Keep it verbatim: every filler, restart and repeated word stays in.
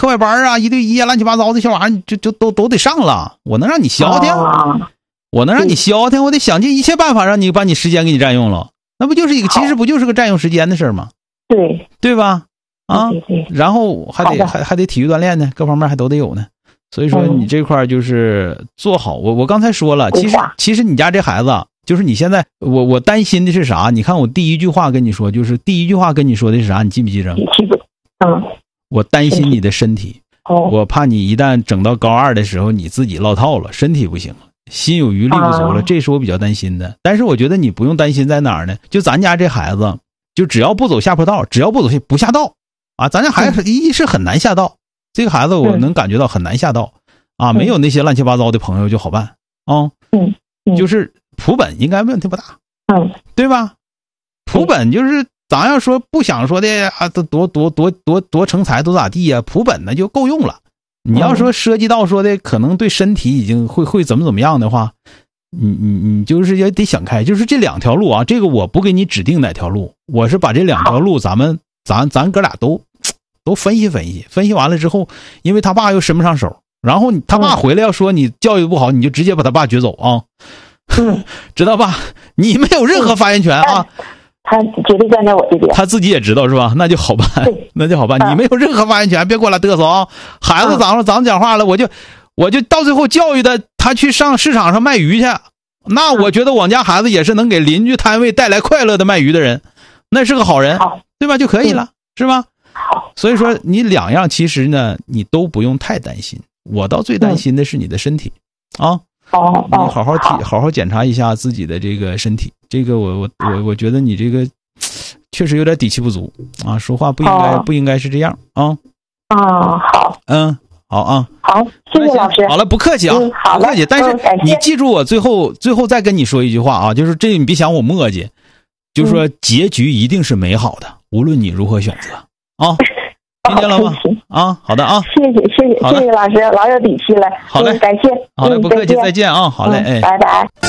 课外班啊，一对一啊，乱七八糟的小玩意儿，就就都都得上了。我能让你消停， 啊、 我能让你消停，我得想尽一切办法让你把你时间给你占用了。那不就是一个，其实不就是个占用时间的事吗？ 对， 对吧？啊， 对对对， 然后还得还还得体育锻炼呢，各方面还都得有呢。所以说你这块就是做好。我我刚才说了，其实其实你家这孩子，就是你现在我我担心的是啥？你看我第一句话跟你说，就是第一句话跟你说的是啥？你记不记着？ 嗯， 我担心你的身体，我怕你一旦整到高二的时候，你自己落套了，身体不行了，心有余力不足了，这是我比较担心的。但是我觉得你不用担心在哪儿呢？就咱家这孩子，就只要不走下坡道，只要不走不下道啊，咱家孩子一是很难下道。这个孩子我能感觉到很难下道啊，没有那些乱七八糟的朋友就好办啊。 嗯， 就是普本应该问题不大， 嗯， 对吧？普本就是咱要说不想说的啊，多多多多多多成才多咋地呀，普本呢就够用了。你要说涉及到说的可能对身体已经会会怎么怎么样的话，你你你就是也得想开，就是这两条路啊，这个我不给你指定哪条路，我是把这两条路咱们咱咱哥俩都。都分析分析，分析完了之后，因为他爸又伸不上手，然后他爸回来要说你教育不好，你就直接把他爸撅走啊， 嗯、 知道吧？你没有任何发言权啊。 他绝对站在我这边， 他自己也知道是吧？那就好办，那就好办。你没有任何发言权，别过来嘚瑟啊！孩子长了长讲话了，我就我就到最后教育的他去上市场上卖鱼去，那我觉得我家孩子也是能给邻居摊位带来快乐的卖鱼的人，那是个好人，对吧？就可以了，是吧？所以说你两样其实呢你都不用太担心，我倒最担心的是你的身体、嗯、啊哦，你好好体好好检查一下自己的这个身体，这个我我我我觉得你这个确实有点底气不足啊，说话不应该、哦、不应该是这样啊啊好嗯好啊好，谢谢老师。 好了，不客气啊、嗯、不客气，但是你记住我最后最后再跟你说一句话啊，就是这你别想我磨叽，就是说结局一定是美好的、嗯、无论你如何选择啊，听见了吗？啊，好的啊，谢谢谢谢谢谢老师，老有底气了。好嘞，感谢。好嘞，不客气，再见啊，好嘞，哎，拜拜。